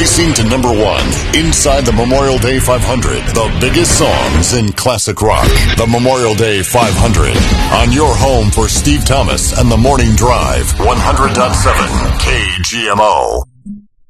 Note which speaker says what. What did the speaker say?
Speaker 1: Racing to number one, inside the Memorial Day 500. The biggest songs in classic rock. The Memorial Day 500. On your home for Steve Thomas and the Morning Drive. 100.7 KGMO.